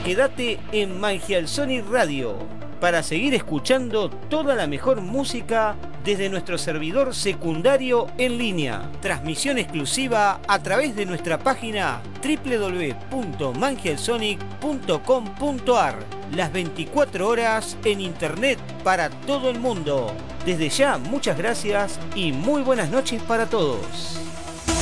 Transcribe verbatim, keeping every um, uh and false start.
Quédate en Mangial Sonic Radio para seguir escuchando toda la mejor música desde nuestro servidor secundario en línea. Transmisión exclusiva a través de nuestra página doble u doble u doble u punto mangialsonic punto com punto a r. Las veinticuatro horas en internet para todo el mundo. Desde ya, muchas gracias y muy buenas noches para todos.